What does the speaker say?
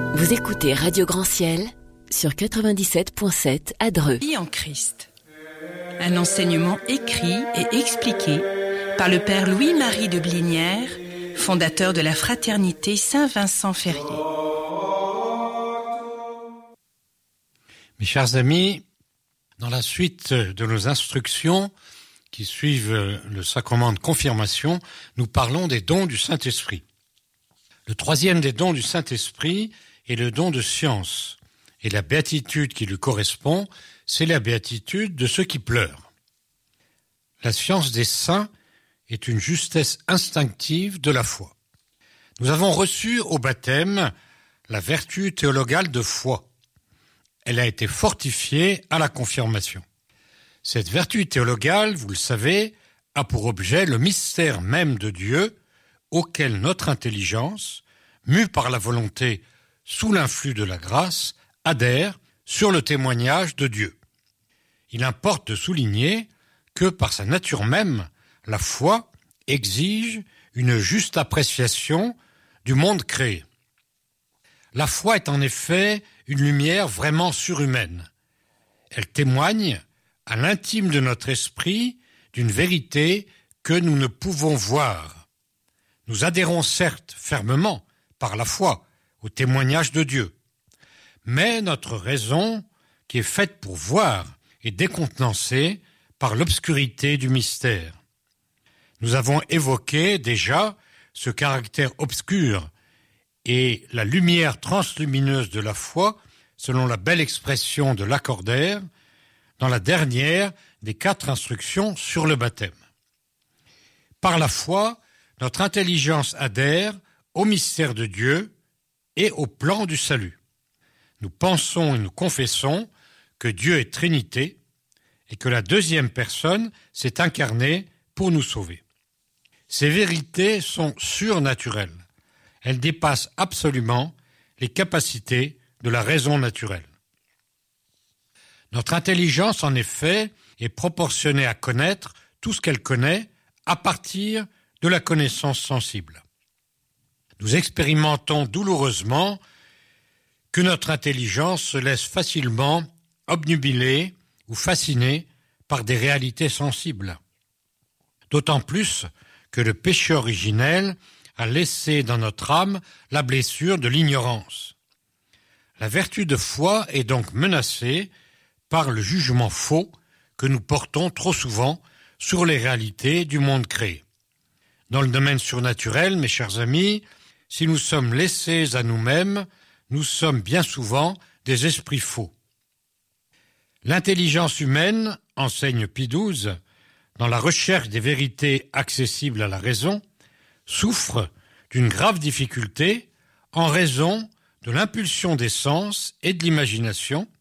Vous écoutez Radio Grand Ciel sur 97.7 à Dreux. Vie en Christ. Un enseignement écrit et expliqué par le père Louis-Marie de Blinière, fondateur de la fraternité Saint-Vincent-Ferrier. Mes chers amis, dans la suite de nos instructions qui suivent le sacrement de confirmation, nous parlons des dons du Saint-Esprit. Le troisième des dons du Saint-Esprit est le don de science. Et la béatitude qui lui correspond, c'est la béatitude de ceux qui pleurent. La science des saints est une justesse instinctive de la foi. Nous avons reçu au baptême la vertu théologale de foi. Elle a été fortifiée à la confirmation. Cette vertu théologale, vous le savez, a pour objet le mystère même de Dieu auquel notre intelligence, mue par la volonté sous l'influx de la grâce, adhère sur le témoignage de Dieu. Il importe de souligner que par sa nature même, la foi exige une juste appréciation du monde créé. La foi est en effet une lumière vraiment surhumaine. Elle témoigne à l'intime de notre esprit d'une vérité que nous ne pouvons voir. Nous adhérons certes fermement, par la foi, au témoignage de Dieu. Mais notre raison, qui est faite pour voir, est décontenancée par l'obscurité du mystère. Nous avons évoqué déjà ce caractère obscur et la lumière translumineuse de la foi, selon la belle expression de Lacordaire, dans la dernière des 4 instructions sur le baptême. Par la foi, notre intelligence adhère au mystère de Dieu et au plan du salut. Nous pensons et nous confessons que Dieu est Trinité et que la deuxième personne s'est incarnée pour nous sauver. Ces vérités sont surnaturelles. Elles dépassent absolument les capacités de la raison naturelle. Notre intelligence, en effet, est proportionnée à connaître tout ce qu'elle connaît à partir de la connaissance sensible. Nous expérimentons douloureusement que notre intelligence se laisse facilement obnubiler ou fasciner par des réalités sensibles. D'autant plus que le péché originel a laissé dans notre âme la blessure de l'ignorance. La vertu de foi est donc menacée par le jugement faux que nous portons trop souvent sur les réalités du monde créé. Dans le domaine surnaturel, mes chers amis, si nous sommes laissés à nous-mêmes, nous sommes bien souvent des esprits faux. L'intelligence humaine, enseigne Pie XII, dans la recherche des vérités accessibles à la raison, souffre d'une grave difficulté en raison de l'impulsion des sens et de l'imagination,